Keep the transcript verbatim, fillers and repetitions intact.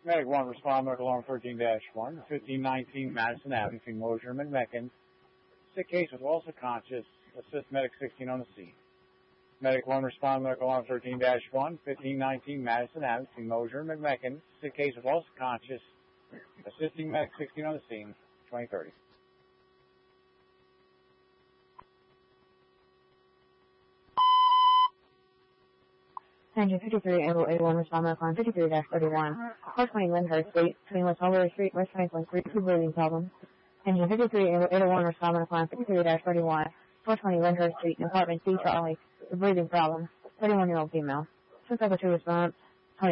Medic one, respond medical alarm thirteen dash one, fifteen nineteen Madison Avenue, between Mosier and McMecken. Sick case with loss of conscious. Assist Medic sixteen on the scene. Medic one, respond medical alarm thirteen dash one, fifteen nineteen Madison Avenue, between Mosier and McMecken. Sick case with loss of conscious. Assisting Medic sixteen on the scene, twenty thirty. Engine fifty-three, Able eighty-one, respond medical alarm fifty-three dash thirty-one, four twenty Lyndhurst Street, between West Mulberry Street, West Franklin Street, two breathing problems. Engine fifty-three, Able eighty-one, respond medical alarm fifty-three dash thirty-one, four twenty Lyndhurst Street, apartment C, Charlie, two breathing problems, thirty-one-year-old female. Since I got two response.